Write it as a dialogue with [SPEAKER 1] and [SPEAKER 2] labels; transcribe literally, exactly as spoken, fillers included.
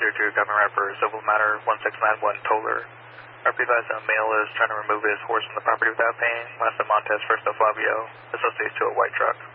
[SPEAKER 1] zero two, coming right for civil matter one six nine one Toller. Our P five a male is trying to remove his horse from the property without paying. Last of Montez, first of Flavio. Associates to a white truck.